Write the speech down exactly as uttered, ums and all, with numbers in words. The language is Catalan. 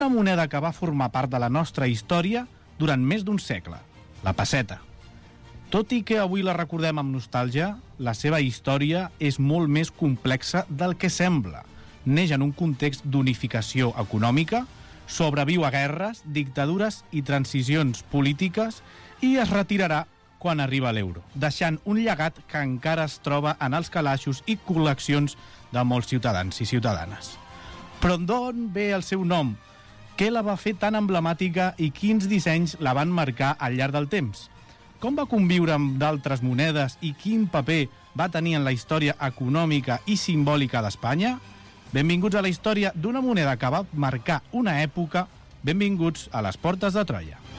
una moneda que va formar part de la nostra història durant més d'un segle, la pesseta. Tot i que avui la recordem amb nostàlgia, la seva història és molt més complexa del que sembla. Neix en un context d'unificació econòmica, sobreviu a guerres, dictadures i transicions polítiques i es retirarà quan arriba l'euro, deixant un llegat que encara es troba en els calaixos i col·leccions de molts ciutadans i ciutadanes. Però d'on ve el seu nom? Què la va fer tan emblemàtica i quins dissenys la van marcar al llarg del temps? Com va conviure amb d'altres monedes i quin paper va tenir en la història econòmica i simbòlica d'Espanya? Benvinguts a la història d'una moneda que va marcar una època. Benvinguts a les Portes de Troia.